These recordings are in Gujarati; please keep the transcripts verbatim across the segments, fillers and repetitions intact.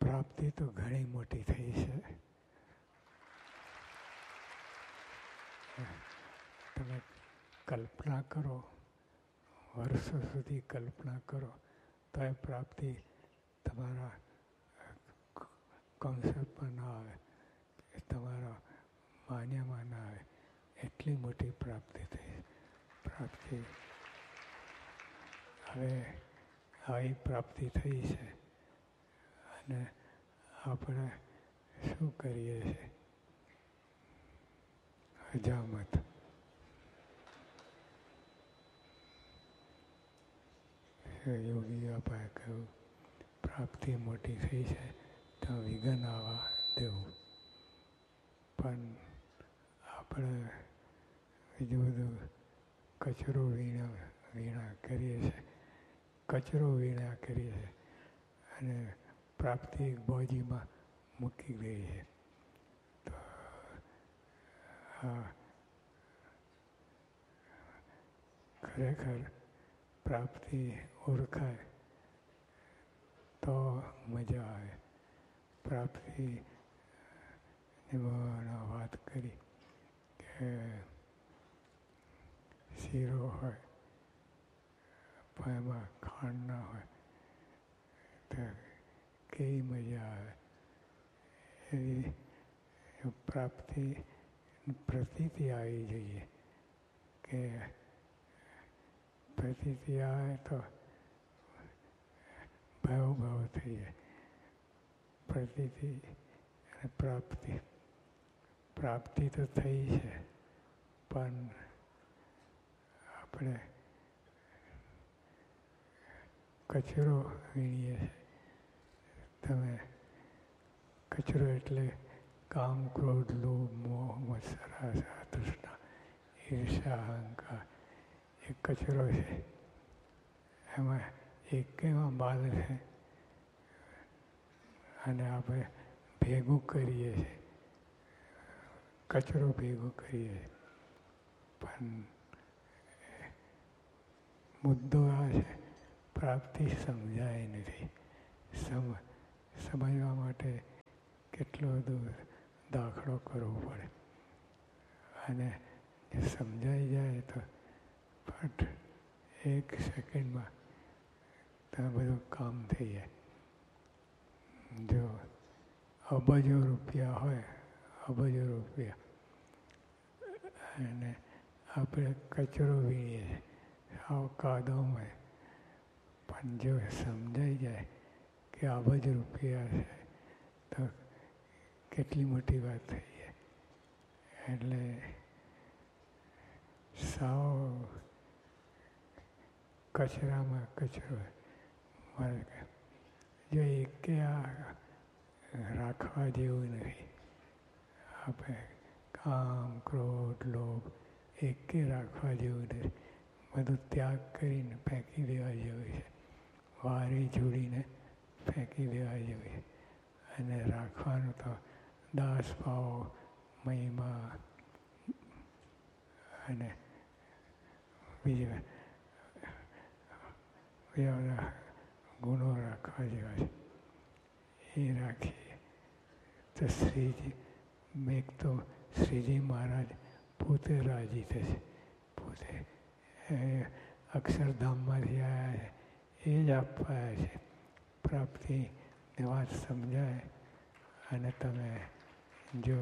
પ્રાપ્તિ તો ઘણી મોટી થઈ છે. તમે કલ્પના કરો, વર્ષો સુધી કલ્પના કરો તો એ પ્રાપ્તિ તમારા કોન્સેપ્ટમાં ના આવે, તમારા માન્યમાં ના આવે. એટલી મોટી પ્રાપ્તિ થઈ. પ્રાપ્તિ હવે આવી પ્રાપ્તિ થઈ છે અને આપણે શું કરીએ છીએ? હજામત. યોગીઓ પાસે કહ્યું પ્રાપ્તિ મોટી થઈ છે તો વિઘન આવવા દેવું. પણ આપણે બીજું બધું કચરો વીણા વીણા કરીએ છીએ, કચરો વીણા કરીએ છીએ અને પ્રાપ્તિ બોજીમાં મૂકી દઈએ છીએ. તો આ ખરેખર પ્રાપ્તિ ઓળખાય તો મજા આવે. પ્રાપ્તિ વાત કરી કે શીરો હોય પણ એમાં ખાંડ ના હોય તો કેવી મજા આવે. એવી પ્રાપ્તિ પ્રતીતિ આવી જોઈએ કે પ્રતીતિ આવે તો ભાવ ભાવ થઈ જાય. પ્રતીતિ અને પ્રાપ્તિ પ્રાપ્તિ તો થઈ છે પણ આપણે કચરો વીણીએ છીએ. તમે કચરો એટલે કામ, ક્રોધ, લોભ, મોહ, મત્સર, આશા, તૃષ્ણા, ઈર્ષા, અહંકાર એ કચરો છે. એમાં એકેયમાં માલ છે અને આપણે ભેગું કરીએ છીએ, કચરો ભેગો કરીએ છીએ. પણ મુદ્દો આ છે પ્રાપ્તિ સમજાય નથી. સમ સમજવા માટે કેટલો બધો દાખલો કરવો પડે અને સમજાઈ જાય તો ફટ એક સેકન્ડમાં તમે બધું કામ થઈ જાય. જો અબજો રૂપિયા હોય, અબજો રૂપિયા અને આપણે કચરો વીણીએ છીએ સાવ કાદવમાં, પણ જો સમજાઈ જાય કે અબજ રૂપિયા છે તો કેટલી મોટી વાત થઈ જાય. એટલે સાવ કચરામાં કચરો મારે જો એકે આ રાખવા જેવું નથી. આપણે કામ, ક્રોધ, લોભ એકે રાખવા જેવું નથી. બધું ત્યાગ કરીને ફેંકી દેવા જેવું છે. વારી જોડીને ફેંકી દેવા જેવું છે. અને રાખવાનું તો દાસ ભાવ, મહિમા અને બીજા બીજા બધા ગુણો રાખવા જેવા છે. એ રાખીએ તો શ્રીજી મેં તો શ્રીજી મહારાજ પોતે રાજી થશે. પોતે અક્ષરધામમાંથી આવ્યા છે એ જ આપવા છે. પ્રાપ્તિની વાત સમજાય અને તમે જો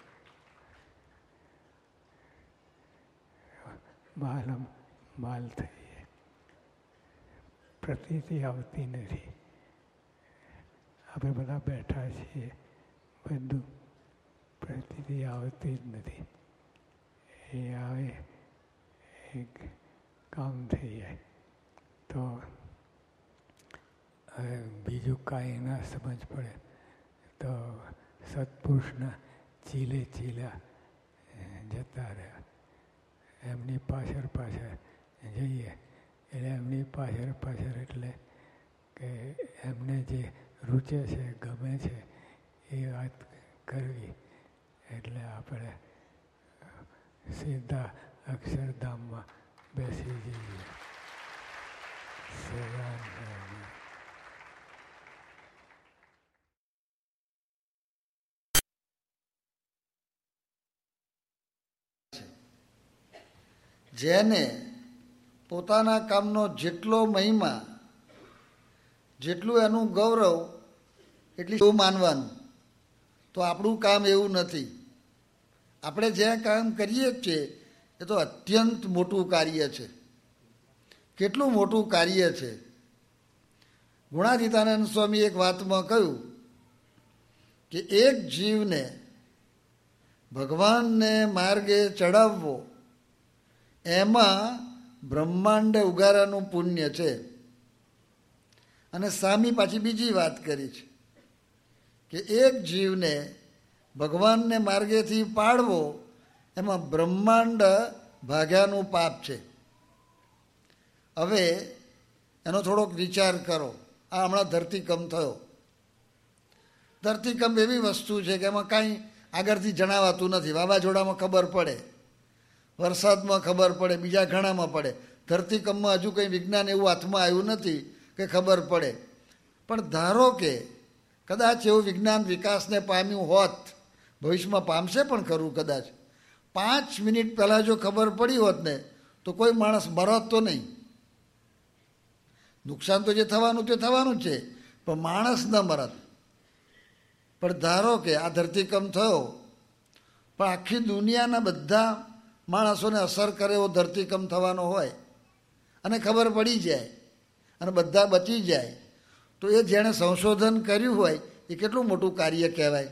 માલમ માલ થઈએ. પ્રતીતિ આવતી નથી. આપણે બધા બેઠા છીએ, બધું પ્રતીતિ આવતી જ નથી. એ આવે એક કામ થઈ જાય. તો હવે બીજું કાંઈ ના સમજ પડે તો સત્પુરુષના ચીલે ચીલા જતા રહ્યા. એમની પાછળ પાછળ જઈએ એટલે એમની પાછળ પાછળ એટલે કે એમને જે રૂચે છે, ગમે છે એ વાત કરવી. એટલે આપણે સીધા અક્ષરધામમાં બેસી જઈએ. સદાનંદ જેને પોતાના કામનો જેટલો મહિમા, જેટલું એનું ગૌરવ, એટલું શું માનવાનું. તો આપણું કામ એવું નથી. આપણે જ્યાં કામ કરીએ જ છીએ એ તો અત્યંત મોટું કાર્ય છે. કેટલું મોટું કાર્ય છે. ગુણાતીતાનંદ સ્વામી એક વાતમાં કહ્યું કે એક જીવને ભગવાનને માર્ગે ચડાવવો એમાં બ્રહ્માંડ ઉગારાનું પુણ્ય છે. અને સામી પાછી બીજી વાત કરી છે કે એક જીવને ભગવાનને માર્ગેથી પાડવો એમાં બ્રહ્માંડ ભાગ્યાનું પાપ છે. હવે એનો થોડોક વિચાર કરો. આ હમણાં ધરતીકંપ થયો. ધરતીકંપ એવી વસ્તુ છે કે એમાં કાંઈ આગળથી જણાવાતું નથી. વાવાઝોડામાં ખબર પડે, વરસાદમાં ખબર પડે, બીજા ઘણામાં પડે. ધરતીકંપમાં હજુ કંઈ વિજ્ઞાન એવું હાથમાં આવ્યું નથી કે ખબર પડે. પણ ધારો કે કદાચ એવું વિજ્ઞાન વિકાસને પામ્યું હોત, ભવિષ્યમાં પામશે પણ ખરું કદાચ, પાંચ મિનિટ પહેલાં જો ખબર પડી હોત ને તો કોઈ માણસ મરત તો નહીં. નુકસાન તો જે થવાનું તે થવાનું છે, પણ માણસ ન મરત. પણ ધારો કે આ ધરતીકંપ થયો, પણ આખી દુનિયાના બધા માણસોને અસર કરે એવો ધરતીકંપ થવાનો હોય અને ખબર પડી જાય અને બધા બચી જાય, તો એ જેણે સંશોધન કર્યું હોય એ કેટલું મોટું કાર્ય કહેવાય.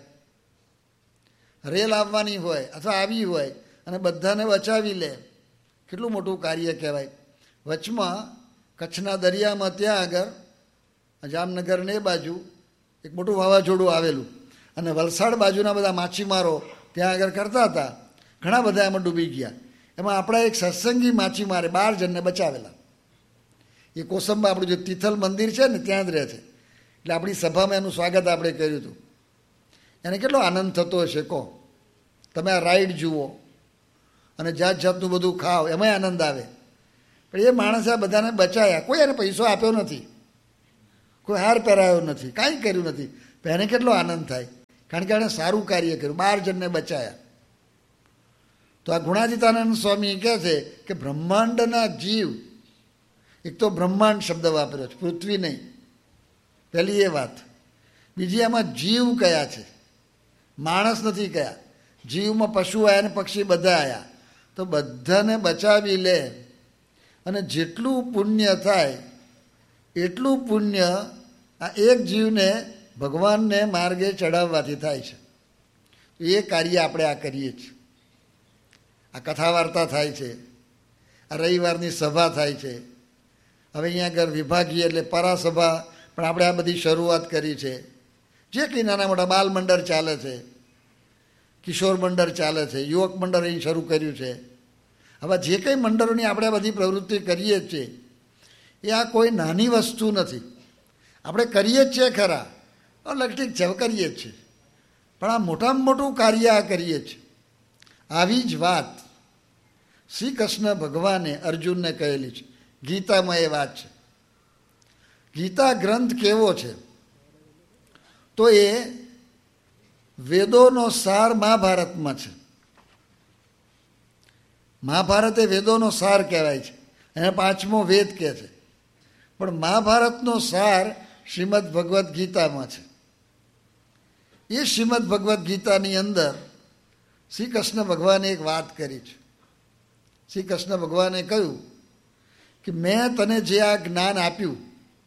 રેલ આવવાની હોય અથવા આવી હોય અને બધાને બચાવી લે, કેટલું મોટું કાર્ય કહેવાય. વચમાં કચ્છના દરિયામાં ત્યાં આગળ જામનગરને એ બાજુ એક મોટું વાવાઝોડું આવેલું અને વલસાડ બાજુના બધા માછીમારો ત્યાં આગળ કરતા હતા. ઘણા બધા એમાં ડૂબી ગયા. એમાં આપણા એક સત્સંગી માછીમારે બાર જણને બચાવેલા. એ કોસંબા આપણું જે તિથલ મંદિર છે ને ત્યાં જ રહે છે. એટલે આપણી સભામાં એનું સ્વાગત આપણે કર્યું હતું. એને કેટલો આનંદ થતો હશે કહો. તમે આ રાઈડ જુઓ અને જાત જાતનું બધું ખાઓ, એમાંય આનંદ આવે. પણ એ માણસે આ બધાને બચાયા. કોઈ એને પૈસો આપ્યો નથી, કોઈ હાર પહેરાયો નથી, કાંઈ કર્યું નથી. પણ એને કેટલો આનંદ થાય, કારણ કે એણે સારું કાર્ય કર્યું, બાર જણને બચાયા. તો આ ગુણાતીતાનંદ સ્વામી કહે છે કે બ્રહ્માંડના જીવ, એક તો બ્રહ્માંડ શબ્દ વાપર્યો છે, પૃથ્વી નહીં, પહેલી એ વાત. બીજી આમાં જીવ કયા છે, માણસ નથી કયા. જીવમાં પશુ આવ્યા ને પક્ષી બધા આવ્યા. તો બધાને બચાવી લે અને જેટલું પુણ્ય થાય એટલું પુણ્ય આ એક જીવને ભગવાનને માર્ગે ચડાવવાથી થાય છે. એ કાર્ય આપણે આ કરીએ છીએ. આ કથા વાર્તા થાય છે, આ રવિવારની સભા થાય છે. હવે અહીંયા આગળ વિભાગીય એટલે પરાસભા પણ આપણે આ બધી શરૂઆત કરી છે. જે કંઈ નાના મોટા બાલ મંડળ ચાલે છે, કિશોર મંડળ ચાલે છે, યુવક મંડળ અહીં શરૂ કર્યું છે. હવે જે કંઈ મંડળોની આપણે બધી પ્રવૃત્તિ કરીએ જ છીએ એ આ કોઈ નાની વસ્તુ નથી. આપણે કરીએ જ છીએ ખરા, લગટીક છે કરીએ જ છીએ, પણ આ મોટામાં મોટું કાર્ય આ કરીએ છીએ. આવી જ વાત શ્રી કૃષ્ણ ભગવાને અર્જુનને કહેલી છે. ગીતામાં એ વાત છે. ગીતા ગ્રંથ કેવો છે તો એ વેદોનો સાર મહાભારતમાં છે. મહાભારત એ વેદોનો સાર કહેવાય છે, એને પાંચમો વેદ કહે છે. પણ મહાભારતનો સાર શ્રીમદ ભગવદ્ ગીતામાં છે. એ શ્રીમદ ભગવદ્ ગીતાની અંદર શ્રી કૃષ્ણ ભગવાને એક વાત કરી છે. શ્રી કૃષ્ણ ભગવાને કહ્યું કે મેં તને જે આ જ્ઞાન આપ્યું,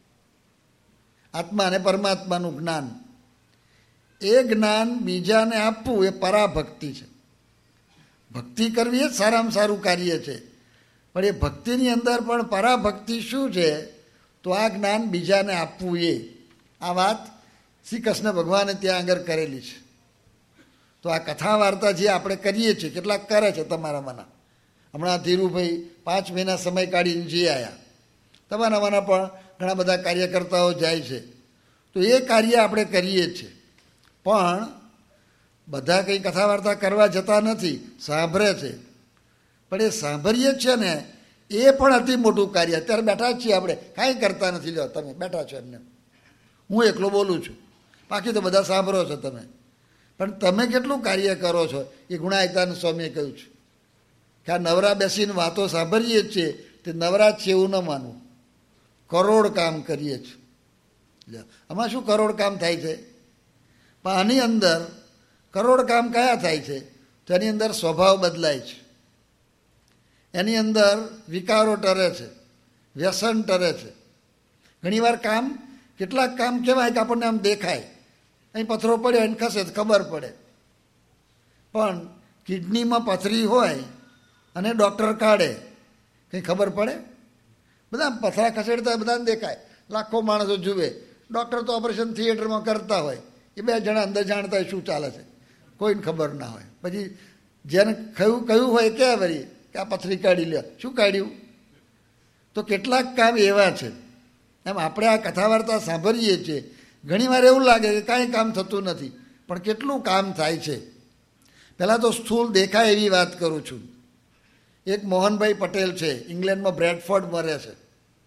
આત્મા અને પરમાત્માનું જ્ઞાન, એ જ્ઞાન બીજાને આપવું એ પરાભક્તિ છે. ભક્તિ કરવી એ સારામાં સારું કાર્ય છે, પણ એ ભક્તિની અંદર પણ પરાભક્તિ શું છે તો આ જ્ઞાન બીજાને આપવું. એ આ વાત શ્રી કૃષ્ણ ભગવાને ત્યાં આગળ કરેલી છે. તો આ કથા વાર્તા જે આપણે કરીએ છીએ, કેટલાક કરે છે તમારામાંના. હમણાં ધીરુભાઈ પાંચ મહિના સમય કાઢીને જઈ આવ્યા. તમારામાંના પણ ઘણા બધા કાર્યકર્તાઓ જાય છે. તો એ કાર્ય આપણે કરીએ જ છીએ. પણ બધા કંઈ કથા વાર્તા કરવા જતા નથી, સાંભળે છે. પણ એ સાંભળીએ જ છે ને એ પણ અતિ મોટું કાર્ય. અત્યારે બેઠા જ છીએ આપણે, કાંઈ કરતા નથી. લો તમે બેઠા છો એમને, હું એકલો બોલું છું, બાકી તો બધા સાંભળો છો તમે. પણ તમે કેટલું કાર્ય કરો છો એ ગુણાતીતાનંદ સ્વામીએ કહ્યું છે. કે આ નવરા બેસીને વાતો સાંભળીએ જ છીએ તે નવરા છે એવું ન માનવું. કરોડ કામ કરીએ છીએ. આમાં શું કરોડ કામ થાય છે? પણ આની અંદર કરોડ કામ કયા થાય છે? તો એની અંદર સ્વભાવ બદલાય છે, એની અંદર વિકારો ટરે છે, વ્યસન ટરે છે. ઘણીવાર કામ કેટલાક કામ કહેવાય કે આપણને આમ દેખાય, અહીં પથરો પડ્યો એને ખસે તો ખબર પડે, પણ કિડનીમાં પથરી હોય અને ડૉક્ટર કાઢે કંઈ ખબર પડે? બધા પથરા ખસેડતા હોય, બધાને દેખાય, લાખો માણસો જુએ, ડૉક્ટર તો ઓપરેશન થિયેટરમાં કરતા હોય, એ બે જણા અંદર જાણતા હોય શું ચાલે છે, કોઈને ખબર ના હોય. પછી જેને કહ્યું કહ્યું હોય કે વળી કે આ પથરી કાઢી લે, શું કાઢ્યું? તો કેટલાક કામ એવા છે. એમ આપણે આ કથા વાર્તા સાંભળીએ છીએ, ઘણીવાર એવું લાગે કે કાંઈ કામ થતું નથી, પણ કેટલું કામ થાય છે. પહેલાં તો સ્થૂળ દેખાય એવી વાત કરું છું. એક મોહનભાઈ પટેલ છે, ઇંગ્લેન્ડમાં બ્રેડફોર્ડમાં રહે છે.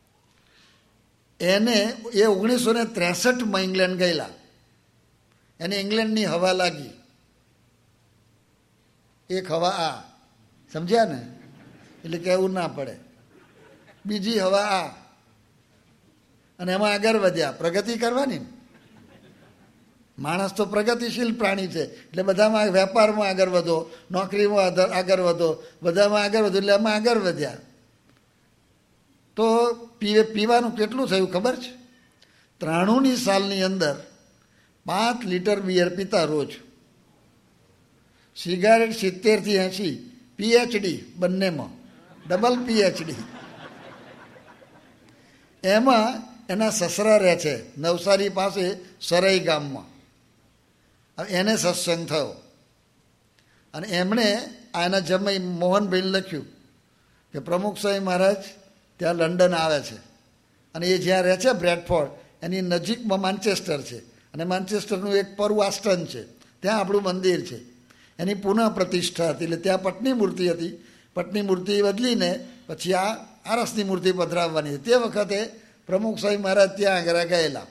એને એ ઓગણીસો ને ત્રેસઠમાં ઇંગ્લેન્ડ ગયેલા, એને ઇંગ્લેન્ડની હવા લાગી. એક હવા આ, સમજ્યા ને? એટલે કહેવું ના પડે. બીજી હવા આ, અને એમાં આગળ વધ્યા. પ્રગતિ કરવાની, માણસ તો પ્રગતિશીલ પ્રાણી છે, એટલે બધામાં વેપારમાં આગળ વધો, નોકરીમાં આગળ વધો, બધામાં આગળ વધો, એટલે એમાં આગળ વધ્યા. તો પીવે પીવાનું કેટલું થયું ખબર છે? ત્રાણુંની સાલની અંદર પાંચ લીટર બિયર પીતા રોજ. સિગારેટ સિત્તેરથી એંશી, પીએચડી બંનેમાં, ડબલ પીએચડી. એમાં એના સસરા રહે છે નવસારી પાસે સરાઈ ગામમાં. એને સત્સંગ થયો અને એમણે આના જમાઈ મોહનભાઈને લખ્યું કે પ્રમુખ સ્વામી મહારાજ ત્યાં લંડન આવે છે, અને એ જ્યાં રહે છે બ્રેડફોર્ડ એની નજીકમાં માન્ચેસ્ટર છે, અને માન્ચેસ્ટરનું એક પરવાસ્ટન છે, ત્યાં આપણું મંદિર છે. એની પુનઃ પ્રતિષ્ઠા હતી, એટલે ત્યાં પટની મૂર્તિ હતી, પટની મૂર્તિ બદલીને પછી આ આરસની મૂર્તિ પધરાવવાની હતી. તે વખતે પ્રમુખ સ્વામી મહારાજ ત્યાં આગળ ગયેલા,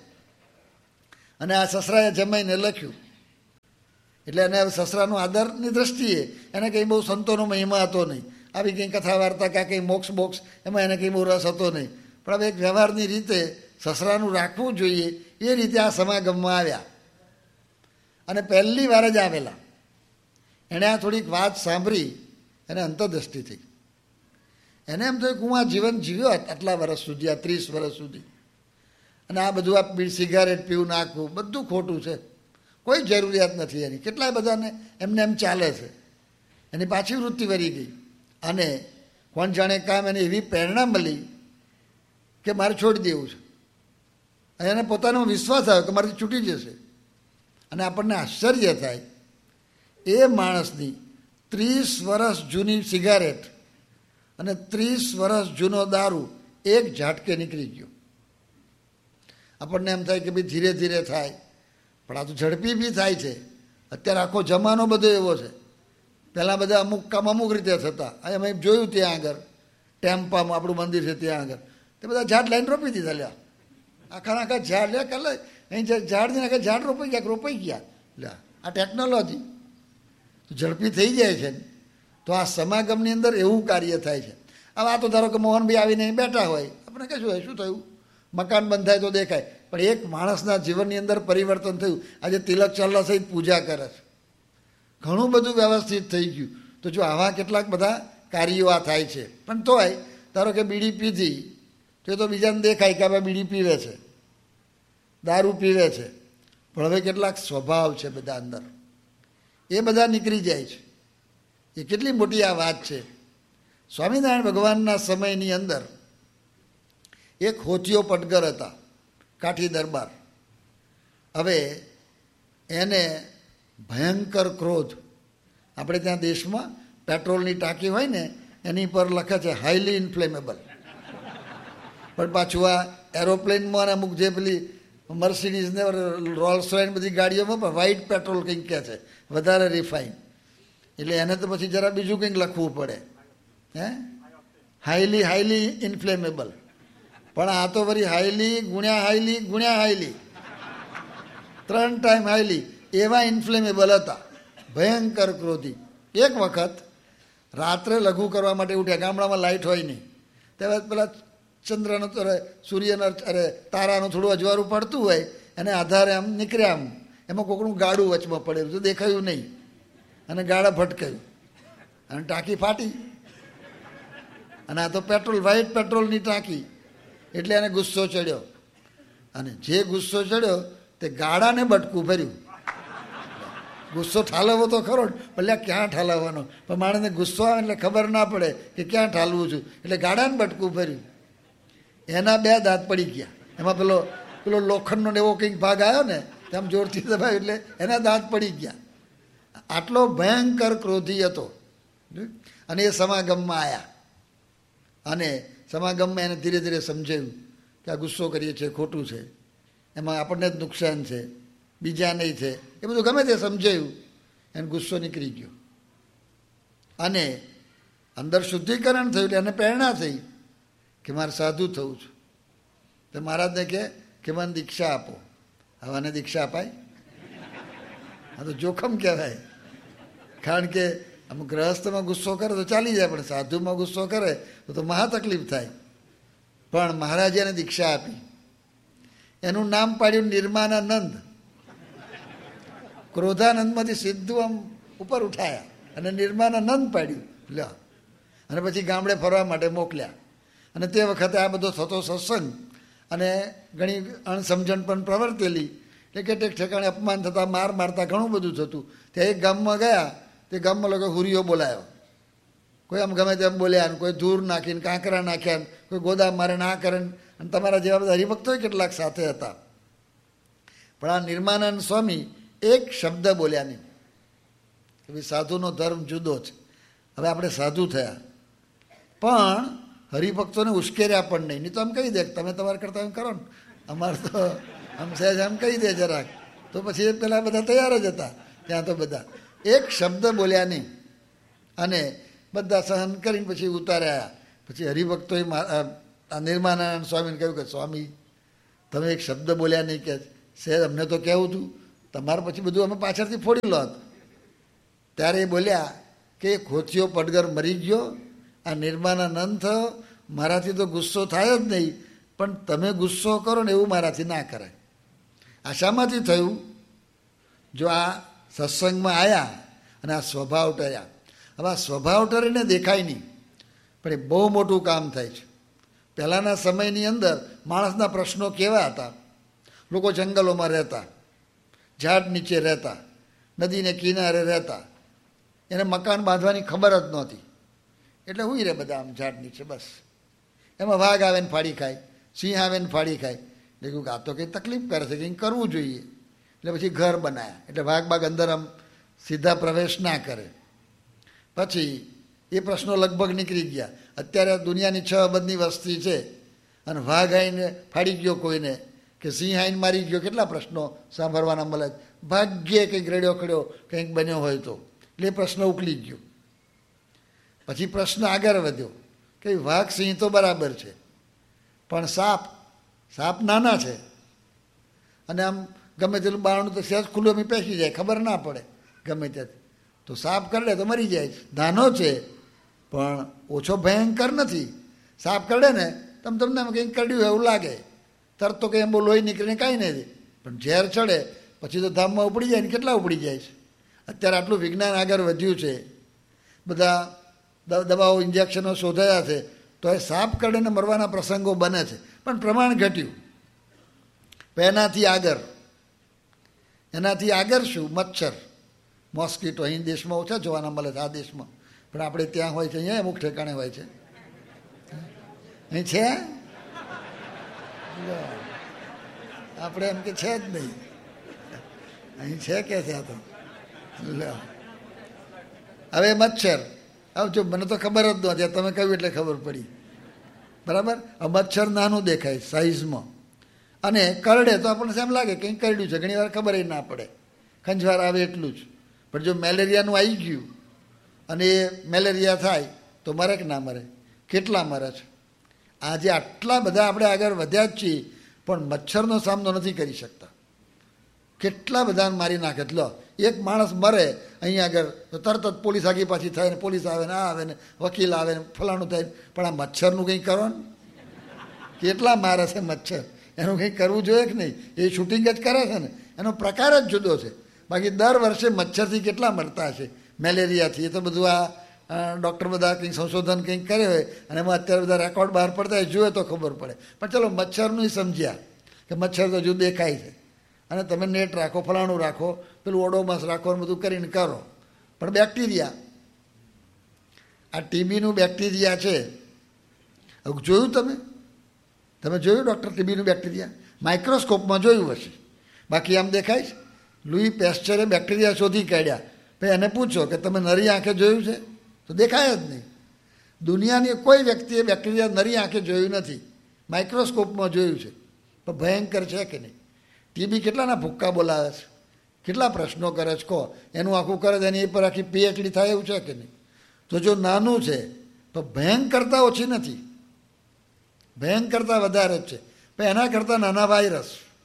અને આ સસરાએ જમાઈને લખ્યું. એટલે એને સસરાનો આદરની દ્રષ્ટિએ એને કંઈ બહુ સંતોનો મહિમા હતો નહીં, આવી કંઈ કથા વાર્તા કે કંઈ મોક્ષ બોક્ષ એમાં એને કંઈ બહુ રસ હતો નહીં. પણ હવે એક વ્યવહારની રીતે સસરાનું રાખવું જોઈએ એ રીતે આ સમાગમમાં આવ્યા, અને પહેલી વાર જ આવેલા. એણે આ થોડીક વાત સાંભળી, એને અંતર્દૃષ્ટિ થઈ. એને એમ થયું કે હું આ જીવન જીવ્યો આટલા વર્ષ સુધી, આ ત્રીસ વર્ષ સુધી, અને આ બધું આ પી સિગારેટ પીવું, નાખવું બધું ખોટું છે, કોઈ જરૂરિયાત નથી એની. કેટલાય બધાને એમને એમ ચાલે છે. એની પાછી વૃત્તિ વળી ગઈ, અને કોણ જાણે કામ એને એવી પ્રેરણા મળી કે મારે છોડી દેવું છે. અને એને પોતાનો વિશ્વાસ આવ્યો કે મારાથી છૂટી જશે. અને આપણને આશ્ચર્ય થાય, એ માણસની ત્રીસ વર્ષ જૂની સિગારેટ અને ત્રીસ વર્ષ જૂનો દારૂ એક ઝાટકે નીકળી ગયો. આપણને એમ થાય કે ભાઈ ધીરે ધીરે થાય, પણ આ તો ઝડપી બી થાય છે. અત્યારે આખો જમાનો બધો એવો છે. પહેલાં બધા અમુક કામ અમુક રીતે થતા. અમે જોયું ત્યાં આગળ ટેમ્પામાં આપણું મંદિર છે ત્યાં આગળ, તે બધા ઝાડ લાઈન રોપી દીધા. લ્યા આખા આખા ઝાડ લે કાલે અહીં ઝાડ ને આખા ઝાડ રોપાઈ ગયા, રોપાઈ ગયા. લ્યા આ ટેકનોલોજી ઝડપી થઈ જાય છે. તો આ સમાગમની અંદર એવું કાર્ય થાય છે. હવે આ તો ધારો કે મોહનભાઈ આવીને બેઠા હોય, આપણે કહીશું હોય શું થયું, મકાન બંધ થાય તો દેખાય, પણ એક માણસના જીવનની અંદર પરિવર્તન થયું. આજે તિલક ચાલ્લા સહિત પૂજા કરે છે, ઘણું બધું વ્યવસ્થિત થઈ ગયું. તો જો આવા કેટલાક બધા કાર્યો આ થાય છે. પણ તોય ધારો કે બીડી પીધી તો એ તો બીજાને દેખાય કે હવે બીડી પીવે છે, દારૂ પીવે છે, પણ હવે કેટલાક સ્વભાવ છે બધા અંદર, એ બધા નીકળી જાય છે. એ કેટલી મોટી આ વાત છે. સ્વામિનારાયણ ભગવાનના સમયની અંદર એક હોથીઓ પટગર હતા, કાઠી દરબાર. હવે એને ભયંકર ક્રોધ. આપણે ત્યાં દેશમાં પેટ્રોલની ટાંકી હોય ને એની પર લખે છે હાઈલી ઇન્ફ્લેમેબલ, પણ પાછું આ એરોપ્લેનમાં અમુક જે પેલી મર્સિડીઝ ને રોલ્સ રોયસ બધી ગાડીઓમાં પણ વ્હાઇટ પેટ્રોલ કંઈક કહે છે, વધારે રિફાઇન. એટલે એને તો પછી જરા બીજું કંઈક લખવું પડે, હે હાઈલી હાઈલી ઇન્ફ્લેમેબલ. પણ આ તો વળી હાઈલી ગુણ્યા હાઈલી ગુણ્યા હાઈલી, ત્રણ ટાઈમ હાઈલી, એવા ઇન્ફ્લેમેબલ હતા, ભયંકર ક્રોધી. એક વખત રાત્રે લઘુ કરવા માટે ઉઠ્યા. ગામડામાં લાઇટ હોય નહીં, ત્યારે પેલા ચંદ્રનો અરે સૂર્યનો અરે તારાનું થોડું અજવાળું પડતું હોય એને આધારે આમ નીકળ્યા. આમ એમાં કોકનું ગાડું વચમાં પડેલું તો દેખાયું નહીં અને ગાડા ભટકાયું અને ટાંકી ફાટી. અને આ તો પેટ્રોલ, વ્હાઇટ પેટ્રોલની ટાંકી, એટલે એને ગુસ્સો ચડ્યો. અને જે ગુસ્સો ચડ્યો તે ગાડાને બટકું ભર્યું. ગુસ્સો ઠાલવવો તો ખરો જ, ભલે ક્યાં ઠાલવવાનો, પણ માણસને ગુસ્સો આવે એટલે ખબર ના પડે કે ક્યાં ઠાલવું છું, એટલે ગાડાને બટકું ભર્યું. એના બે દાંત પડી ગયા. એમાં પેલો પેલો લોખંડનો એવો કંઈક ભાગ આવ્યો ને તેમ જોરથી દબાવ્યો એટલે એના દાંત પડી ગયા. આટલો ભયંકર ક્રોધી હતો. અને એ સમાગમમાં આવ્યા અને સમાગમમાં એને ધીરે ધીરે સમજાયું કે આ ગુસ્સો કરીએ છીએ ખોટું છે, એમાં આપણને જ નુકસાન છે, બીજા નહીં છે, એ બધું ગમે તે સમજાયું. એને ગુસ્સો નીકળી ગયો અને અંદર શુદ્ધિકરણ થયું. એટલે એને પ્રેરણા થઈ કે મારે સાધુ થવું છે. તો મહારાજને કહે કે મને દીક્ષા આપો. હવાને દીક્ષા અપાય? આ તો જોખમ કહેવાય. કારણ કે આમ ગ્રહસ્થમાં ગુસ્સો કરે તો ચાલી જાય, પણ સાધુમાં ગુસ્સો કરે તો તો મહા તકલીફ થાય. પણ મહારાજે એને દીક્ષા આપી. એનું નામ પાડ્યું નિર્માનાનંદ. ક્રોધાનંદમાંથી સીધું આમ ઉપર ઉઠાયા અને નિર્માનાનંદ પાડ્યું. લ્યો, અને પછી ગામડે ફરવા માટે મોકલ્યા. અને તે વખતે આ બધો થતો સત્સંગ અને ઘણી અણસમજણ પણ પ્રવર્તેલી, એટલે કેટલેક ઠેકાણે અપમાન થતા, માર મારતા, ઘણું બધું થતું. ત્યાં એક ગામમાં ગયા, તે ગામમાં લોકો હુરિયો બોલાયો. કોઈ આમ ગમે તેમ બોલ્યા ને કોઈ ધૂર નાખીને કાંકરા નાખ્યા ને કોઈ ગોદા મારે ના કરે. અને તમારા જેવા બધા હરિભક્તો કેટલાક સાથે હતા. પણ આ નિર્માનંદ સ્વામી એક શબ્દ બોલ્યા નહીં કે ભાઈ સાધુનો ધર્મ જુદો છે, હવે આપણે સાધુ થયા, પણ હરિભક્તોને ઉશ્કેર્યા પણ નહીં. નહીં તો આમ કહી દે તમે તમારા કરતા એમ કરો ને, અમારે તો આમ સહેજ આમ કહી દે જરાક, તો પછી પેલા બધા તૈયાર જ હતા ત્યાં. તો બધા એક શબ્દ બોલ્યા નહીં અને બધા સહન કરીને પછી ઉતાર્યા. પછી હરિભક્તોએ નિર્માનાનંદ સ્વામીને કહ્યું કે સ્વામી તમે એક શબ્દ બોલ્યા નહીં, કે સહેજ અમને તો કહેવું હતું, તમારે પછી બધું અમે પાછળથી ફોડી લો. ત્યારે એ બોલ્યા કે ખોથિયો પડગર મરી ગયો, આ નિર્માનાનંદ થયો, મારાથી તો ગુસ્સો થાય જ નહીં, પણ તમે ગુસ્સો કરો ને એવું મારાથી ના કરાય. આ શામાંથી થયું? જો આ સત્સંગમાં આવ્યા અને આ સ્વભાવ ટર્યા. હવે આ સ્વભાવ ટરીને દેખાય નહીં, પણ એ બહુ મોટું કામ થાય છે. પહેલાંના સમયની અંદર માણસના પ્રશ્નો કેવા હતા? લોકો જંગલોમાં રહેતા, ઝાડ નીચે રહેતા, નદીને કિનારે રહેતા, એને મકાન બાંધવાની ખબર જ નહોતી, એટલે હુઈ રહે બધા આમ ઝાડ નીચે. બસ એમાં વાઘ આવે ને ફાડી ખાય, સિંહ આવે ને ફાડી ખાય. એટલે કહ્યું કે આ તો કંઈ તકલીફ કરે છે, કંઈક કરવું જોઈએ. એટલે પછી ઘર બનાવ્યા, એટલે વાઘ બાગ અંદર આમ સીધા પ્રવેશ ના કરે. પછી એ પ્રશ્નો લગભગ નીકળી ગયા. અત્યારે દુનિયાની છ અબજની વસ્તી છે અને વાઘ આવીને ફાડી ગયો કોઈને, કે સિંહ આવીને મારી ગયો, કેટલા પ્રશ્નો સાંભળવાના મળે. ભાગ્યે કંઈક રેડ્યો ખડ્યો કંઈક બન્યો હોય તો, એટલે એ પ્રશ્ન ઉકલી ગયો. પછી પ્રશ્ન આગળ વધ્યો કે વાઘ સિંહ તો બરાબર છે, પણ સાપ સાપ નાના છે અને આમ ગમે તેટલું બારણું તો સહેજ ખુલ્લું એમ પેસી જાય, ખબર ના પડે ગમે ત્યાંથી. તો સાપ કરડે તો મરી જાય. નાનો છે પણ ઓછો ભયંકર નથી. સાપ કરડે ને તમ તમને કંઈક કરડ્યું એવું લાગે, તરત તો કંઈ એમ બહુ લોહી નીકળીને કાંઈ નથી, પણ ઝેર ચડે પછી તો ધામમાં ઉપડી જાય ને કેટલા ઉપડી જાય છે. અત્યારે આટલું વિજ્ઞાન આગળ વધ્યું છે, બધા દવાઓ ઇન્જેક્શનો શોધાયા છે, તો એ સાપ કરડે મરવાના પ્રસંગો બને છે, પણ પ્રમાણ ઘટ્યું. એનાથી આગળ એનાથી આગળ શું? મચ્છર, મોસ્કીટો. અહીં દેશમાં ઓછા જોવાના મળે છે, આ દેશમાં, પણ આપણે ત્યાં હોય છે, અહીંયા અમુક ઠેકાણે હોય છે. અહીં છે, આપણે એમ કે છે જ નહીં, અહીં છે કે છે તો. હવે મચ્છર આવજો, મને તો ખબર જ નહોતી, તમે કહ્યું એટલે ખબર પડી. બરાબર. મચ્છર નાનું દેખાય સાઈઝમાં અને કરડે તો આપણને એમ લાગે કંઈક કરડ્યું છે, ઘણી વાર ખબર ના પડે, ખંજવાર આવે એટલું જ. પણ જો મેલેરિયાનું આવી ગયું અને એ મેલેરિયા થાય તો મરે કે ના મરે? કેટલા મરે છે. આજે આટલા બધા આપણે આગળ વધ્યા જ છીએ, પણ મચ્છરનો સામનો નથી કરી શકતા. કેટલા બધાને મારી નાખે. લો એક માણસ મરે અહીંયા આગળ તો તરત જ પોલીસ આગી પાછી થાય ને પોલીસ આવે ને આ આવે ને વકીલ આવે ને ફલાણું થાય. પણ આ મચ્છરનું કંઈ કરો ને, કેટલા મારે છે મચ્છર, એનું કંઈક કરવું જોઈએ કે નહીં? એ શૂટિંગ જ કરે છે ને, એનો પ્રકાર જ જુદો છે. બાકી દર વર્ષે મચ્છરથી કેટલા મરતા હશે, મેલેરિયાથી. એ તો બધું આ ડૉક્ટર બધા કંઈક સંશોધન કંઈક કરે હોય અને એમાં અત્યારે બધા રેકોર્ડ બહાર પડતા હોય, જુએ તો ખબર પડે. પણ ચલો મચ્છરનું સમજ્યા કે મચ્છર તો હજુ દેખાય છે અને તમે નેટ રાખો, ફલાણું રાખો, પેલું ઓડોમસ રાખો ને બધું કરીને કરો. પણ બેક્ટેરિયા, આ ટીબીનું બેક્ટેરિયા છે, જોયું તમે? તમે જોયું ડૉક્ટર ટીબીનું બેક્ટેરિયા? માઇક્રોસ્કોપમાં જોયું હશે, બાકી આમ દેખાય છે. લુઈ પેસ્ચરે બેક્ટેરિયા શોધી કાઢ્યા, ભાઈ એને પૂછો કે તમે નરી આંખે જોયું છે? તો દેખાય જ નહીં. દુનિયાની કોઈ વ્યક્તિએ બેક્ટેરિયા નરી આંખે જોયું નથી, માઇક્રોસ્કોપમાં જોયું છે. પણ ભયંકર છે કે નહીં? ટીબી કેટલાના ભૂક્કા બોલાવે છે, કેટલા પ્રશ્નો કરે છે, કહો. એનું આખું કરે છે, એની પર આખી પીએચડી થાય એવું છે કે નહીં? તો જો નાનું છે તો ભયંકરતા ઓછી નથી, ભયંકરતા વધારે જ છે. પણ એના કરતાં નાના વાયરસ,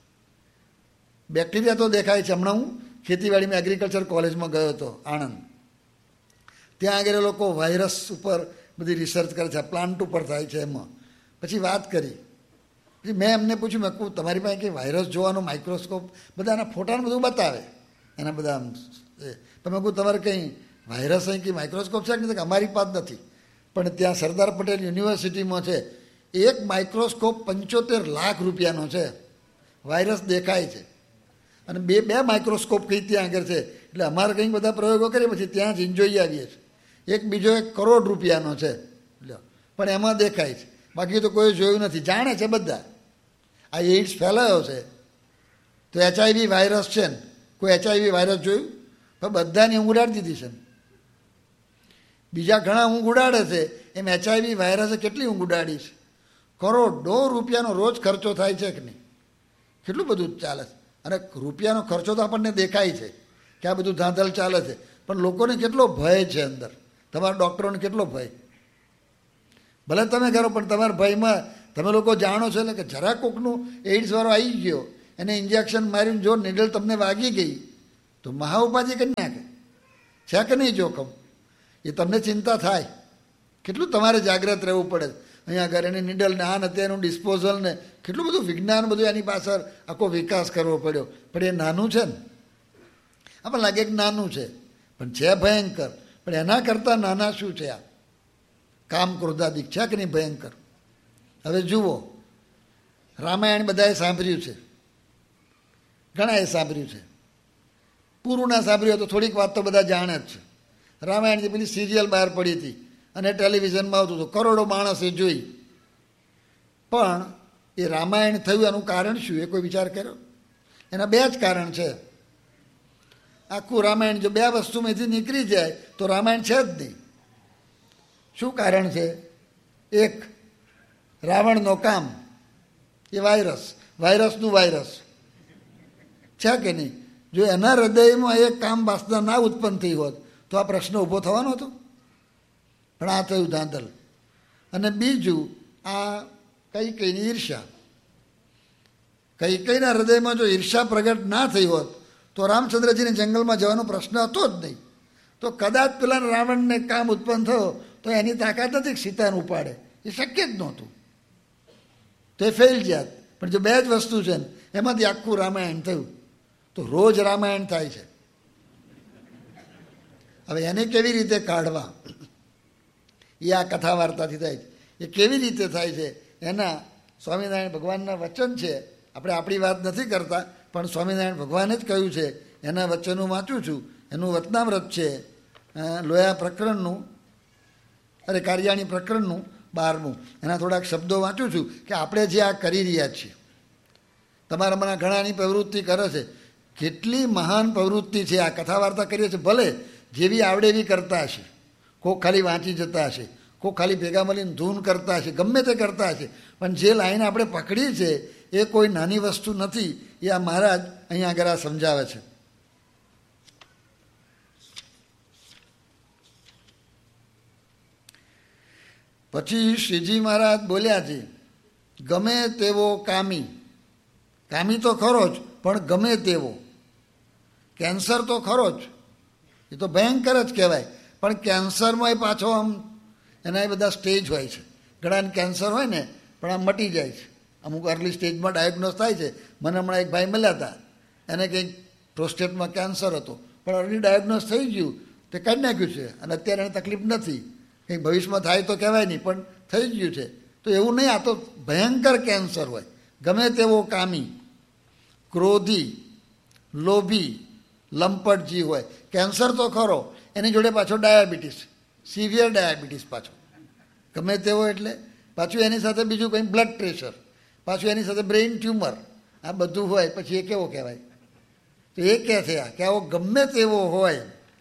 બેક્ટેરિયા તો દેખાય છે. હમણાં હું ખેતીવાડીમાં એગ્રીકલ્ચર કોલેજમાં ગયો હતો આણંદ. ત્યાં આગળ લોકો વાયરસ ઉપર બધી રિસર્ચ કરે છે, પ્લાન્ટ ઉપર થાય છે. એમાં પછી વાત કરી, પછી મેં એમને પૂછ્યું, મેં કહું તમારી પાસે કંઈ વાયરસ જોવાનો માઇક્રોસ્કોપ, બધા એના ફોટાને બધું બતાવે, એના બધા તો મેં કહું તમારે કંઈ વાયરસ અહીં કંઈ માઇક્રોસ્કોપ છે કે નહીં? અમારી પાસે નથી. પણ ત્યાં સરદાર પટેલ યુનિવર્સિટીમાં છે, એક માઇક્રોસ્કોપ પંચોતેર લાખ રૂપિયાનો છે, વાયરસ દેખાય છે. અને બે બે માઇક્રોસ્કોપ કંઈ ત્યાં આગળ છે. એટલે અમારે કંઈક બધા પ્રયોગો કરીએ પછી ત્યાં જ જોઈ આવીએ છીએ. એક બીજો એક કરોડ રૂપિયાનો છે, પણ એમાં દેખાય છે, બાકી તો કોઈ જોયું નથી. જાણે છે બધા આ એઇડ્સ ફેલાયો છે તો એચઆઈવી વાયરસ છે ને, કોઈ એચઆઈવી વાયરસ જોયું? પણ બધાની ઊંઘ ઉડાડી દીધી છે. બીજા ઘણા ઊંઘ ઉડાડે છે, એમ એચઆઈવી વાયરસે કેટલી ઊંઘ ઉડાડી છે? કરોડો રૂપિયાનો રોજ ખર્ચો થાય છે કે નહીં? કેટલું બધું ચાલે છે. અને રૂપિયાનો ખર્ચો તો આપણને દેખાય છે કે આ બધું ધાંધલ ચાલે છે, પણ લોકોને કેટલો ભય છે અંદર. તમારા ડૉક્ટરોને કેટલો ભય. ભલે તમે કરો પણ તમારા ભયમાં તમે લોકો જાણો છો એટલે કે જરા કોકનું એઇડ્સવાળો આવી ગયો, એને ઇન્જેક્શન મારીને જો નીડલ તમને વાગી ગઈ તો મહા ઉપાધિ કરી નાખે. છે કે નહીં જોખમ? એ તમને ચિંતા થાય. કેટલું તમારે જાગ્રત રહેવું પડે. અહીંયા આગળ એની નીડલ ને આ ને તેનું ડિસ્પોઝલ ને કેટલું બધું વિજ્ઞાન બધું એની પાછળ આખો વિકાસ કરવો પડ્યો. પણ એ નાનું છે ને, આપણને લાગે કે નાનું છે પણ છે ભયંકર. પણ એના કરતાં નાના શું છે? આ કામ ક્રોધાદિક છે કે નહીં ભયંકર? હવે જુઓ, રામાયણ બધાએ સાંભળ્યું છે, ઘણાએ સાંભળ્યું છે. પૂરું ના સાંભળ્યું તો થોડીક વાત તો બધા જાણે જ છે. રામાયણની પેલી સિરિયલ બહાર પડી હતી અને ટેલિવિઝનમાં આવતું હતું, કરોડો માણસે જોઈ. પણ એ રામાયણ થયું એનું કારણ શું? એ કોઈ વિચાર કર્યો? એના બે જ કારણ છે. આખું રામાયણ જો બે વસ્તુમાંથી નીકળી જાય તો રામાયણ છે જ નહીં. શું કારણ છે? એક, રાવણનો કામ, એ વાયરસ, વાયરસનું વાયરસ છે કે નહીં? જો એના હૃદયમાં એક કામ વાસના ના ઉત્પન્ન થઈ હોત તો આ પ્રશ્ન ઊભો થવાનો હતો. પણ આ થયું ધાંધલ. અને બીજું આ કઈ કઈની ઈર્ષા. કઈ કઈના હૃદયમાં જો ઈર્ષા પ્રગટ ના થઈ હોત તો રામચંદ્રજીને જંગલમાં જવાનો પ્રશ્ન હતો જ નહીં. તો કદાચ પેલા રાવણને કામ ઉત્પન્ન થયો તો એની તાકાત નથી સીતાને ઉપાડે, એ શક્ય જ નહોતું, તો એ ફેલ જાત. પણ જો બે જ વસ્તુ છે ને એમાંથી આખું રામાયણ થયું. તો રોજ રામાયણ થાય છે. હવે એને કેવી રીતે કાઢવા એ આ કથા વાર્તાથી થાય છે. એ કેવી રીતે થાય છે એના સ્વામિનારાયણ ભગવાનના વચન છે. આપણે આપણી વાત નથી કરતા પણ સ્વામિનારાયણ ભગવાને જ કહ્યું છે. એના વચનો વાંચું છું. એનું વચનામૃત છે લોયા પ્રકરણનું, અરે કારિયાણી પ્રકરણનું બારમું. એના થોડાક શબ્દો વાંચું છું કે આપણે જે આ કરી રહ્યા છીએ. તમારામાંના ઘણાની પ્રવૃત્તિ કરે છે. કેટલી મહાન પ્રવૃત્તિ છે આ કથા વાર્તા કરીએ છીએ. ભલે જેવી આવડે એવી કરતા હશે, કોક ખાલી વાંચી જતા હશે, કોક ખાલી ભેગા મળીને ધૂન કરતા હશે, ગમે તે કરતા હશે, પણ જે લાઈન આપણે પકડી છે એ કોઈ નાની વસ્તુ નથી. એ આ મહારાજ અહીંયા આગળ આ સમજાવે છે. પછી શ્રીજી મહારાજ બોલ્યા છે, ગમે તેવો કામી, કામી તો ખરો જ પણ ગમે તેવો, કેન્સર તો ખરો જ, એ તો ભયંકર જ કહેવાય, પણ કેન્સરમાં એ પાછો આમ એના એ બધા સ્ટેજ હોય છે. ઘણાને કેન્સર હોય ને પણ આમ મટી જાય છે, અમુક અર્લી સ્ટેજમાં ડાયગ્નોઝ થાય છે. મને હમણાં એક ભાઈ મળ્યા હતા, એને કંઈક પ્રોસ્ટેટમાં કેન્સર હતો, પણ અર્લી ડાયગ્નોઝ થઈ ગયું, તે કાઢી નાખ્યું છે અને અત્યારે એને તકલીફ નથી. કંઈક ભવિષ્યમાં થાય તો કહેવાય નહીં, પણ થઈ ગયું છે. તો એવું નહીં, આ તો ભયંકર કેન્સર હોય, ગમે તેવો કામી, ક્રોધી, લોભી, લંપટજી હોય. કેન્સર તો ખરો, એની જોડે પાછો ડાયાબિટીસ, સિવિયર ડાયાબિટીસ પાછો ગમે તેવો, એટલે પાછું એની સાથે બીજું કંઈ બ્લડ પ્રેશર, પાછું એની સાથે બ્રેઇન ટ્યુમર, આ બધું હોય. પછી એ કેવો કહેવાય? તો એ કહે છે કે આવો ગમે તેવો હોય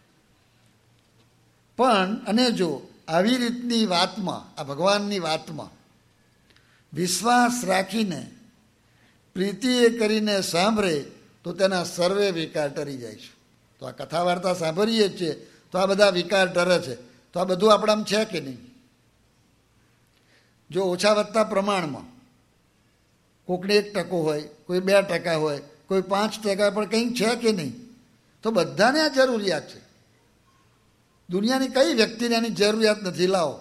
પણ, અને જો આવી રીતની વાતમાં, આ ભગવાનની વાતમાં વિશ્વાસ રાખીને પ્રીતિ એ કરીને સાંભળે તો તેના સર્વે વિકાર ટરી જાય છે. તો આ કથા વાર્તા સાંભળીએ જ છીએ તો આ બધા વિકાર ટરે છે. તો આ બધું આપણામાં છે કે નહીં? જો ઓછા વધતા પ્રમાણમાં કોઈકને એક ટકો હોય, કોઈ બે ટકા હોય, કોઈ પાંચ ટકા, પણ કંઈક છે કે નહીં? તો બધાને આ જરૂરિયાત છે. દુનિયાની કઈ વ્યક્તિને એની જરૂરિયાત નથી? લાવો,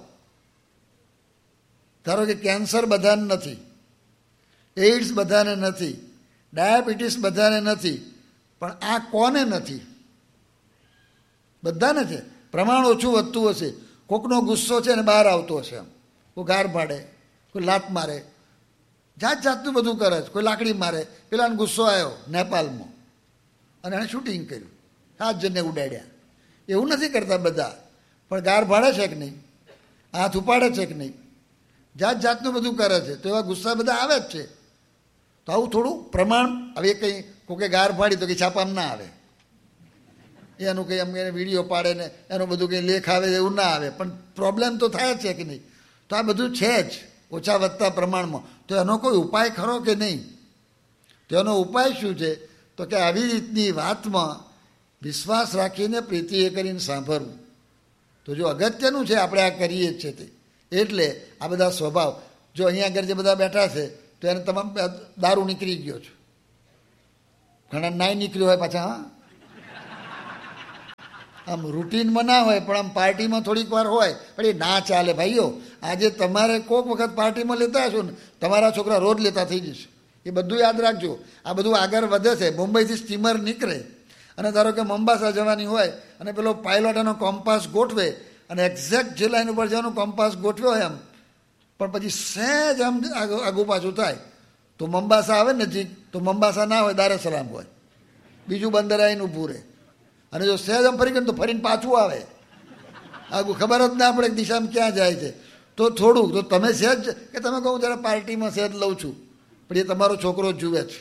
ધારો કે કેન્સર બધાને નથી, એઇડ્સ બધાને નથી, ડાયાબિટીસ બધાને નથી, પણ આ કોને નથી? બધાને છે. પ્રમાણ ઓછું વધતું હશે. કોકનો ગુસ્સો છે ને બહાર આવતો હશે, આમ કોઈ ગાર પાડે, કોઈ લાત મારે, જાત જાતનું બધું કરે છે. કોઈ લાકડી મારે, પેલાને ગુસ્સો આવ્યો નેપાલમાં અને એણે શૂટિંગ કર્યું, સાત જણને ઉડાડ્યા. એવું નથી કરતા બધા, પણ ગાર ભાડે છે કે નહીં, હાથ ઉપાડે છે કે નહીં, જાત જાતનું બધું કરે છે. તો એવા ગુસ્સા બધા આવે જ છે. તો આવું થોડું પ્રમાણ, હવે કંઈ કોકે ગાર પાડી તો કંઈ છાપામાં ના આવે, એનું કંઈ અમને વિડીયો પાડે ને એનું બધું કંઈ લેખ આવે એવું ના આવે, પણ પ્રોબ્લેમ તો થાય જ છે કે નહીં? તો આ બધું છે જ ઓછા વધતા પ્રમાણમાં. તો એનો કોઈ ઉપાય ખરો કે નહીં? તો એનો ઉપાય શું છે? તો કે આવી રીતની વાતમાં વિશ્વાસ રાખીને પ્રીતિ એ કરીને સાંભળવું. તો જો અગત્યનું છે, આપણે આ કરીએ જ છે તે. એટલે આ બધા સ્વભાવ, જો અહીંયા આગળ જે બધા બેઠા છે તો એને તમામ દારૂ નીકળી ગયો છે, ઘણા નાય નીકળ્યો હોય પાછા. હા, આમ રૂટીનમાં ના હોય પણ આમ પાર્ટીમાં થોડીક વાર હોય, પણ એ ના ચાલે ભાઈઓ. આજે તમારે કોઈક વખત પાર્ટીમાં લેતા હશો ને, તમારા છોકરા રોજ લેતા થઈ જશે. એ બધું યાદ રાખજો. આ બધું આગળ વધે છે. મુંબઈથી સ્ટીમર નીકળે અને ધારો કે મંબાસા જવાની હોય અને પેલો પાયલોટ એનો કોમ્પાસ ગોઠવે અને એક્ઝેક્ટ જે લાઈન ઉપર જવાનું કોમ્પાસ ગોઠવ્યો હોય એમ, પણ પછી સહેજ આમ આગુ પાછું થાય તો મંબાસા આવે નજીક, તો મંબાસા ના હોય, દાર એ સલામ હોય, બીજું બંદર આવીને ઊભું રહે. અને જો સહેજ આમ ફરી ગયું તો ફરીને પાછું આવે, આગું ખબર જ ના પડે દિશામાં ક્યાં જાય છે. તો થોડુંક તો તમે સહેજ કે તમે કહું જરા પાર્ટીમાં સહેજ લઉં છું, પણ એ તમારો છોકરો જુએ છે,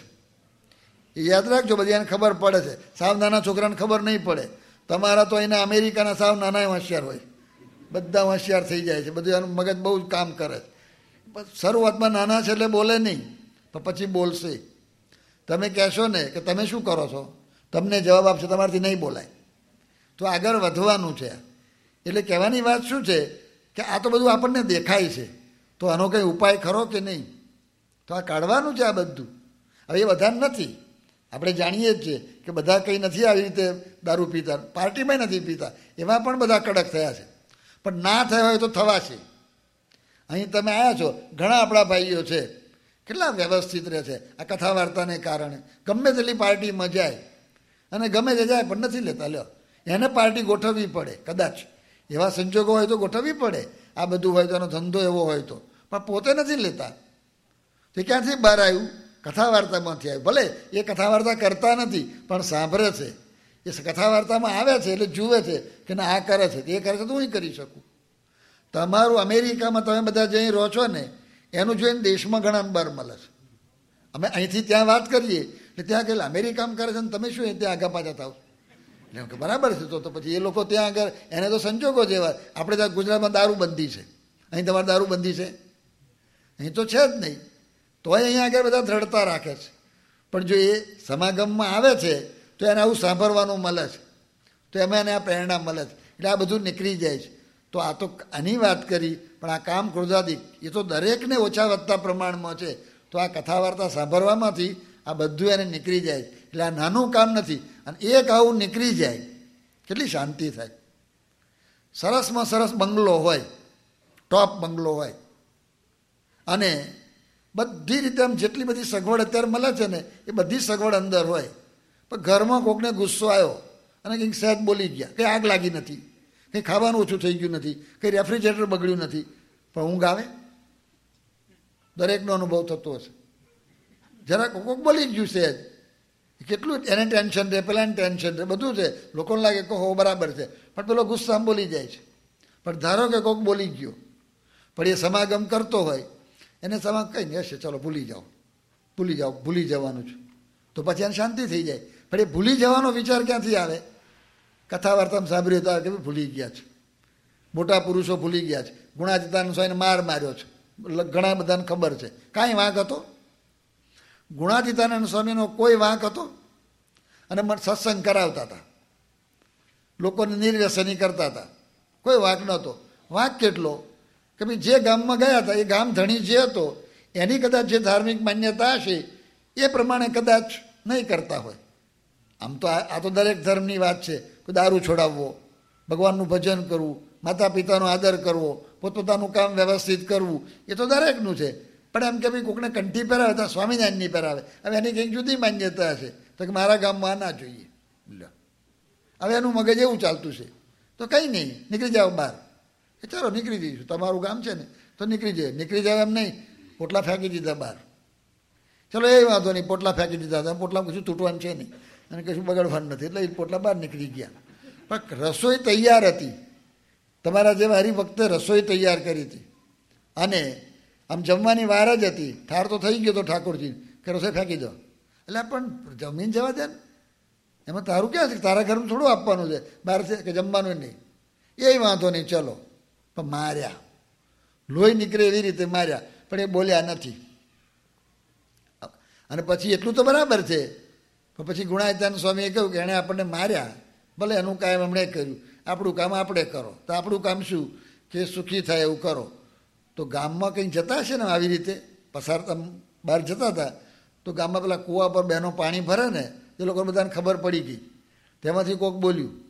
એ યાદ રાખજો. બધી એને ખબર પડે છે. સાવ નાના છોકરાને ખબર નહીં પડે. તમારા તો અહીંના અમેરિકાના સાવ નાના હોશિયાર હોય, બધા હોશિયાર થઈ જાય છે, બધું એનું મગજ બહુ જ કામ કરે છે. શરૂઆતમાં નાના છે એટલે બોલે નહીં, તો પછી બોલશે. તમે કહેશો ને કે તમે શું કરો છો, તમને જવાબ આપશે, તમારાથી નહીં બોલાય. તો આગળ વધવાનું છે. એટલે કહેવાની વાત શું છે કે આ તો બધું આપણને દેખાય છે, તો આનો કંઈ ઉપાય ખરો કે નહીં? તો આ કાઢવાનું છે આ બધું. હવે એ બધા નથી, આપણે જાણીએ જ છીએ કે બધા કંઈ નથી આવી રીતે દારૂ પીતા, પાર્ટીમાં નથી પીતા, એવા પણ બધા કડક થયા છે. પણ ના થયા હોય તો થવા છે. અહીં તમે આવ્યા છો, ઘણા આપણા ભાઈઓ છે કેટલા વ્યવસ્થિત રહે છે આ કથા વાર્તાને કારણે. ગમે તેટલી પાર્ટીમાં જાય અને ગમે તે જાય પણ નથી લેતા. લ્યો, એને પાર્ટી ગોઠવવી પડે, કદાચ એવા સંજોગો હોય તો ગોઠવવી પડે. આ બધું હોય તો એનો ધંધો એવો હોય તો, પણ પોતે નથી લેતા. તે ક્યાંથી બહાર આવ્યું? કથા વાર્તામાંથી આવ્યું. ભલે એ કથા વાર્તા કરતા નથી પણ સાંભળે છે, એ કથા વાર્તામાં આવે છે એટલે જુએ છે કે ના આ કરે છે, એ કરે છે તો હું કરી શકું. તમારું અમેરિકામાં તમે બધા જઈ રહો છો ને, એનું જોઈને દેશમાં ઘણા બર મળે છે. અમે અહીંથી ત્યાં વાત કરીએ એટલે ત્યાં ગયેલા અમેરિકામાં કરે છે ને તમે શું ત્યાં આગા પાછા થાવ? એટલે કે બરાબર છે. તો તો પછી એ લોકો ત્યાં આગળ, એને તો સંજોગો જેવા. આપણે ત્યાં ગુજરાતમાં દારૂબંધી છે, અહીં તમારે દારૂબંધી છે? અહીં તો છે જ નહીં. તોય અહીંયા આગળ બધા દ્રઢતા રાખે છે. પણ જો એ સમાગમમાં આવે છે તો એને આવું સાંભળવાનું મળે છે, તો એમાં એને આ પ્રેરણા મળે છે, એટલે આ બધું નીકળી જાય છે. તો આ તો આની વાત કરી, પણ આ કામ ક્રોધાદિક એ તો દરેકને ઓછા વધતા પ્રમાણમાં છે. તો આ કથા વાર્તા સાંભળવામાંથી આ બધું એને નીકળી જાય. એટલે આ નાનું કામ નથી. અને એક આવું નીકળી જાય કેટલી શાંતિ થાય. સરસમાં સરસ બંગલો હોય, ટોપ બંગલો હોય, અને બધી રીતે આમ જેટલી બધી સગવડ અત્યારે મળે છે ને એ બધી સગવડ અંદર હોય, પણ ઘરમાં કોકને ગુસ્સો આવ્યો અને કંઈક સહેજ બોલી ગયા, કંઈ આગ લાગી નથી, કંઈ ખાવાનું ઓછું થઈ ગયું નથી, કંઈ રેફ્રિજરેટર બગડ્યું નથી, પણ ઊંઘ આવે? દરેકનો અનુભવ થતો હશે. જરાક કોક બોલી ગયું સહેજ, કેટલું એને ટેન્શન રહે, પેલાને ટેન્શન રહે, બધું છે. લોકોને લાગે કે હો બરાબર છે, પણ પેલો ગુસ્સામાં બોલી જાય છે. પણ ધારો કે કોક બોલી ગયો, પણ એ સમાગમ કરતો હોય એને સમા કંઈ નહીં, હશે ચાલો ભૂલી જાઓ, ભૂલી જાઓ, ભૂલી જવાનું છે, તો પછી એને શાંતિ થઈ જાય. પણ એ ભૂલી જવાનો વિચાર ક્યાંથી આવે? કથા વાર્તામાં સાંભળ્યું તો કે ભૂલી ગયા છે, મોટા પુરુષો ભૂલી ગયા છે, ગુણાતીતાનંદ સ્વામીને માર માર્યો છે, ઘણા બધાને ખબર છે. કાંઈ વાંક હતો? ગુણાતીતાનંદ સ્વામીનો કોઈ વાંક હતો? અને મને સત્સંગ કરાવતા હતા, લોકોને નિર્વ્યસની કરતા હતા, કોઈ વાંક નહોતો. વાંક કેટલો કે ભાઈ જે ગામમાં ગયા હતા એ ગામ ધણી જે હતો એની કદાચ જે ધાર્મિક માન્યતા હશે એ પ્રમાણે કદાચ નહીં કરતા હોય. આમ તો આ તો દરેક ધર્મની વાત છે. કોઈ દારૂ છોડાવવો, ભગવાનનું ભજન કરવું, માતા પિતાનો આદર કરવો, પોતપોતાનું કામ વ્યવસ્થિત કરવું, એ તો દરેકનું છે. પણ એમ કે ભાઈ કોકને કંઠી પહેરાવે તો સ્વામિનારાયણની પહેરાવે, હવે એની કંઈક જુદી માન્યતા હશે, તો કે મારા ગામમાં ના જોઈએ. હવે એનું મગજ એવું ચાલતું છે, તો કંઈ નહીં, નીકળી જાઓ બહાર. એ ચાલો નીકળી જઈશું, તમારું ગામ છે ને તો નીકળી જાય. નીકળી જાય એમ નહીં, પોટલા ફેંકી દીધા બહાર. ચલો એ વાંધો નહીં, પોટલા ફેંકી દીધા હતા, પોટલા કશું તૂટવાનું છે નહીં અને કશું બગડવાનું નથી, એટલે એ પોટલા બહાર નીકળી ગયા. પણ રસોઈ તૈયાર હતી, તમારા જેવા હરિભક્તે રસોઈ તૈયાર કરી હતી, અને આમ જમવાની વાર જ હતી. ઠાર તો થઈ ગયો તો ઠાકોરજી કે રસોઈ ફેંકી દો. એટલે પણ જમીન જવા દે ને, એમાં તારું ક્યાં છે? તારા ઘરમાં થોડું આપવાનું છે, બહાર છે કે જમવાનું નહીં. એ વાંધો નહીં, ચલો. પણ માર્યા, લોહી નીકળે એવી રીતે માર્યા, પણ એ બોલ્યા નથી. અને પછી એટલું તો બરાબર છે, પણ પછી ગુણાતીતાનંદ સ્વામીએ કહ્યું કે એણે આપણને માર્યા, ભલે એનું કામ એમણે કર્યું, આપણું કામ આપણે કરો. તો આપણું કામ શું કે સુખી થાય એવું કરો. તો ગામમાં કંઈ જતા હશે ને આવી રીતે પસાર બહાર જતા હતા, તો ગામમાં પેલા કૂવા પર બહેનો પાણી ભરે ને, એ લોકો બધાને ખબર પડી ગઈ. તેમાંથી કોઈક બોલ્યું